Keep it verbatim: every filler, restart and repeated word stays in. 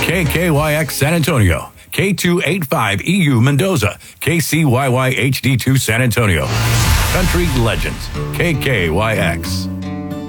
K K Y X San Antonio, K two eighty-five E U Mendoza, K C Y Y H D two San Antonio. Country Legends, K K Y X.